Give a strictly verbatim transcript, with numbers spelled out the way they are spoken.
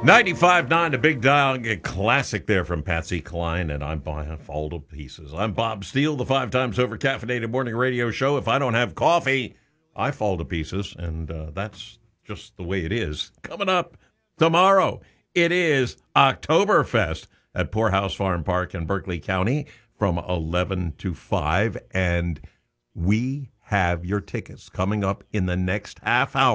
ninety-five nine, the Big Dog, a classic there from Patsy Cline, and I'm buying fall to pieces. I'm Bob Steele, the five times over caffeinated morning radio show. If I don't have coffee, I fall to pieces, and uh, that's just the way it is. Coming up tomorrow, it is Oktoberfest at Poorhouse Farm Park in Berkeley County from eleven to five, and we have your tickets coming up in the next half hour.